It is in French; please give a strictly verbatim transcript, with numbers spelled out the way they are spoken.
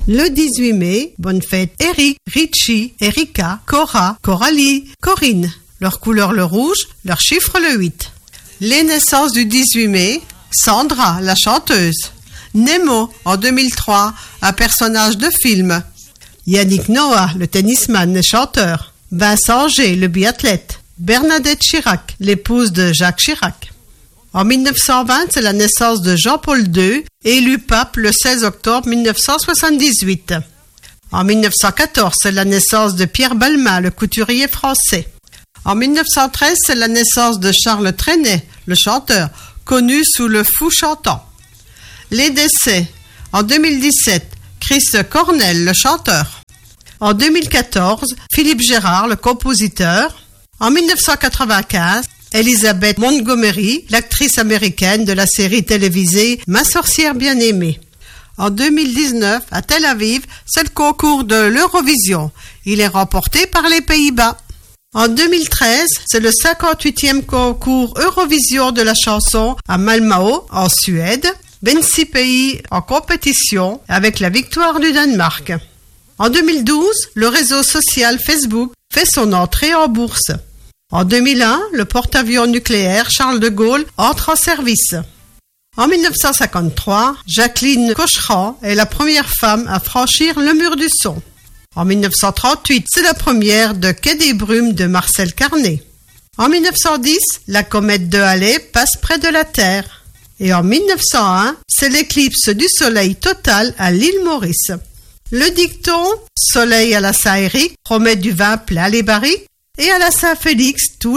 Le dix-huit mai, bonne fête Eric, Richie, Erika, Cora, Coralie, Corinne. Leur couleur le rouge, leur chiffre le huit. Les naissances du dix-huit mai, Sandra, la chanteuse. Nemo, en deux mille trois, un personnage de film. Yannick Noah, le tennisman et chanteur. Vincent G, le biathlète. Bernadette Chirac, l'épouse de Jacques Chirac. En mille neuf cent vingt, c'est la naissance de Jean-Paul deux, élu pape le seize octobre mille neuf cent soixante-dix-huit. En mille neuf cent quatorze, c'est la naissance de Pierre Balmain, le couturier français. En mille neuf cent treize, c'est la naissance de Charles Trenet, le chanteur, connu sous le Fou chantant. Les décès. En deux mille dix-sept, Chris Cornell, le chanteur. En deux mille quatorze, Philippe Gérard, le compositeur. En mille neuf cent quatre-vingt-quinze, Elizabeth Montgomery, l'actrice américaine de la série télévisée Ma sorcière bien-aimée. En deux mille dix-neuf, à Tel Aviv, c'est le concours de l'Eurovision. Il est remporté par les Pays-Bas. En deux mille treize, c'est le cinquante-huitième concours Eurovision de la chanson à Malmö, en Suède. vingt-six pays en compétition avec la victoire du Danemark. En deux mille douze, le réseau social Facebook fait son entrée en bourse. En deux mille un, le porte-avions nucléaire Charles de Gaulle entre en service. En mille neuf cent cinquante-trois, Jacqueline Cochran est la première femme à franchir le mur du son. En mille neuf cent trente-huit, c'est la première de Quai des Brumes de Marcel Carné. En mille neuf cent dix, la comète de Halley passe près de la Terre. Et en mille neuf cent un, c'est l'éclipse du soleil totale à l'île Maurice. Le dicton « Soleil à la Saint-Éric » promet du vin plein les barriques et à la Saint-Félix tout